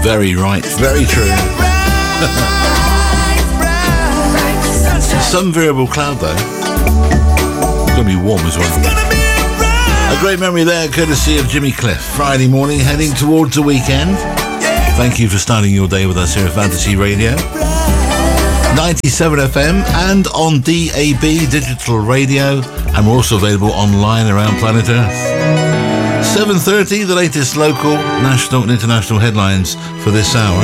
Very right, very true. Some variable cloud though. It's going to be warm as well. A great memory there, courtesy of Jimmy Cliff. Friday morning, heading towards the weekend. Thank you for starting your day with us here at Fantasy Radio. 97 FM and on DAB, digital radio. And we're also available online around planet Earth. 7:30, the latest local, national and international headlines for this hour.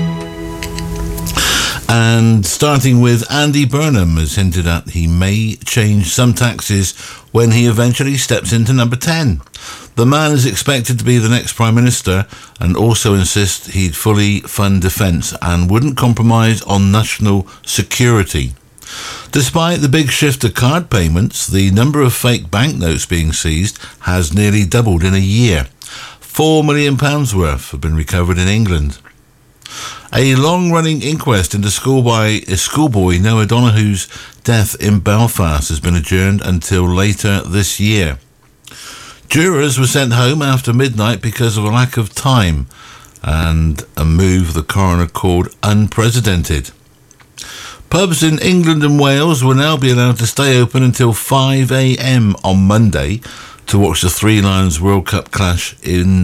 And starting with Andy Burnham has hinted at he may change some taxes when he eventually steps into number 10. The man is expected to be the next Prime Minister and also insists he'd fully fund defence and wouldn't compromise on national security. Despite the big shift to card payments, the number of fake banknotes being seized has nearly doubled in a year. £4 million worth have been recovered in England. A long-running inquest into schoolboy Noah Donohue's death in Belfast has been adjourned until later this year. Jurors were sent home after midnight because of a lack of time and a move the coroner called unprecedented. Pubs in England and Wales will now be allowed to stay open until 5 a.m. on Monday to watch the Three Lions World Cup clash in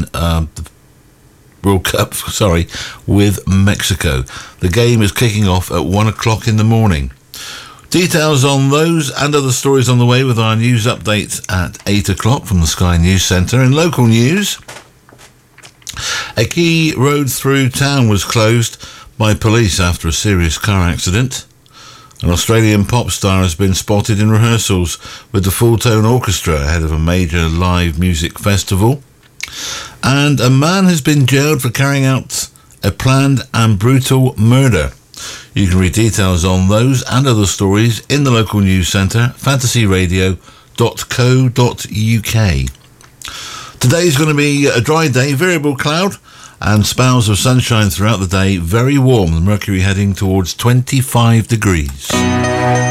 with Mexico. The game is kicking off at 1 o'clock in the morning. Details on those and other stories on the way with our news update at 8 o'clock from the Sky News Centre. In local news, a key road through town was closed by police after a serious car accident. An Australian pop star has been spotted in rehearsals with the Full Tone Orchestra ahead of a major live music festival. And a man has been jailed for carrying out a planned and brutal murder. You can read details on those and other stories in the local news centre, fantasyradio.co.uk. Today's going to be a dry day, variable cloud, and spells of sunshine throughout the day. Very warm, the mercury heading towards 25 degrees.